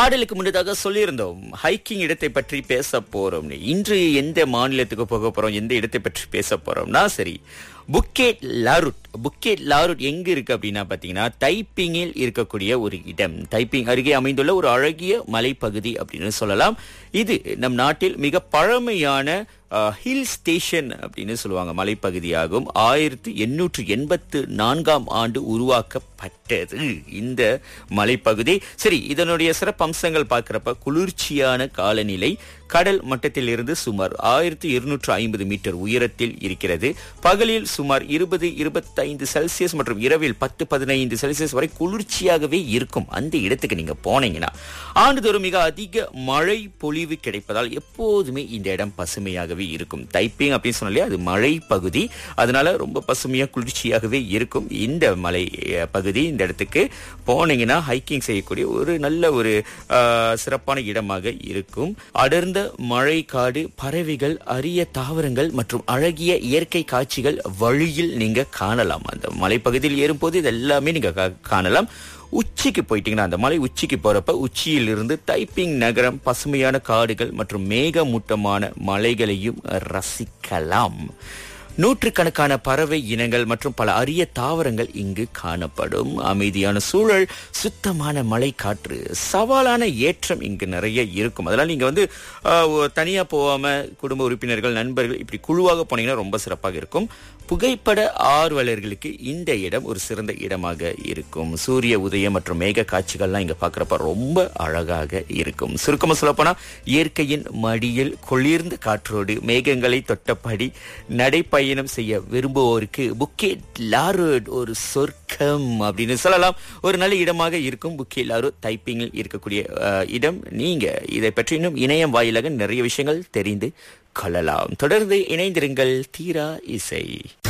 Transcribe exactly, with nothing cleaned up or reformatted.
பாடலுக்கு முன்னதாக சொல்லியிருந்தோம் ஹைக்கிங் இடத்தை பற்றி பேச போறோம். இன்று எந்த மாநிலத்துக்கு போக போறோம், எந்த இடத்தை பற்றி பேச போறோம்னா சரி, புக்கெட் லாருட். புக்கெட் லாருட் எங்க இருக்கு அப்படின்னா பாத்தீங்கன்னா தைப்பிங்கில் இருக்கக்கூடிய ஒரு இடம். தைப்பிங் அருகே அமைந்துள்ள ஒரு அழகிய மலைப்பகுதி அப்படின்னு சொல்லலாம். இது நம் நாட்டில் மிக பழமையான ஹில் ஸ்டேஷன் அப்படின்னு சொல்லுவாங்க, மலைப்பகுதியாகும். ஆயிரத்தி எண்ணூற்று எண்பத்து நான்காம் ஆண்டு உருவாக்கப்பட்டது இந்த மலைப்பகுதி. சரி, இதனுடைய சிறப்பு அம்சங்கள் பார்க்கிறப்ப குளிர்ச்சியான காலநிலை, கடல் மட்டத்தில் இருந்து சுமார் ஆயிரத்தி இருநூற்று ஐம்பது மீட்டர் உயரத்தில் இருக்கிறது. பகலில் சுமார் இருபது இருபத்தைந்து செல்சியஸ் மற்றும் இரவில் பத்து பதினைந்து செல்சியஸ் வரை குளிர்ச்சியாகவே இருக்கும். அந்த இடத்துக்கு நீங்க போனீங்கன்னா ஆண்டுதோறும் மிக அதிக மழை பொழிவு கிடைப்பதால் எப்போதுமே இந்த இடம் பசுமையாகவே இருக்கும். தைப்பிங் அப்படின்னு சொன்னாலே அது மழை பகுதி, அதனால ரொம்ப பசுமையா குளிர்ச்சியாகவே இருக்கும் இந்த மலை பகுதி. இந்த இடத்துக்கு போனீங்கன்னா ஹைக்கிங் செய்யக்கூடிய ஒரு நல்ல ஒரு சிறப்பான இடமாக இருக்கும். அடர்ந்த மழை காடு, பறவைகள், அரிய தாவரங்கள் மற்றும் அழகிய இயற்கை காட்சிகள் வழியில் நீங்க காணலாம். அந்த மலைப்பகுதியில் ஏறும்போது இது எல்லாமே நீங்க காணலாம். உச்சிக்கு போயிட்டீங்கன்னா, அந்த மலை உச்சிக்கு போறப்ப உச்சியிலிருந்து தைப்பிங் நகரம், பசுமையான காடுகள் மற்றும் மேகமூட்டமான மலைகளையும் ரசிக்கலாம். நூற்றுக்கணக்கான பறவை இனங்கள் மற்றும் பல அரிய தாவரங்கள் இங்கு காணப்படும். அமைதியான சூழல், சுத்தமான மலை காற்று, சவாலான ஏற்றம் இங்கு நிறைய இருக்கும். அதனால நீங்க வந்து தனியா போகாம குடும்ப உறுப்பினர்கள், நண்பர்கள் இப்படி குழுவாக போனீங்கன்னா ரொம்ப சிறப்பாக இருக்கும். புகைப்பட ஆர்வலர்களுக்கு இந்த இடம் ஒரு சிறந்த இடமாக இருக்கும். சூரிய உதயம் மற்றும் மேக காட்சிகள்லாம் இங்க பாக்குறப்ப ரொம்ப அழகாக இருக்கும். சுருக்கமா சொல்ல போனா இயற்கையின் மடியில் குளிர்ந்த காற்றோடு மேகங்களை தொட்டபடி நடைப்பயணம் செய்ய விரும்புவோருக்கு புக்கெட் லாருட் ஒரு சொர்க்கம் அப்படின்னு சொல்லலாம். ஒரு நல்ல இடமாக இருக்கும் புக்கெட் லாருட், தைப்பிங்கில் இருக்கக்கூடிய இடம். நீங்க இதை பற்றி இன்னும் இணையம் வாயிலாக நிறைய விஷயங்கள் தெரிந்து கொள்ளலாம். தொடர்ந்து இணைந்திருங்கள் தீரா இசை.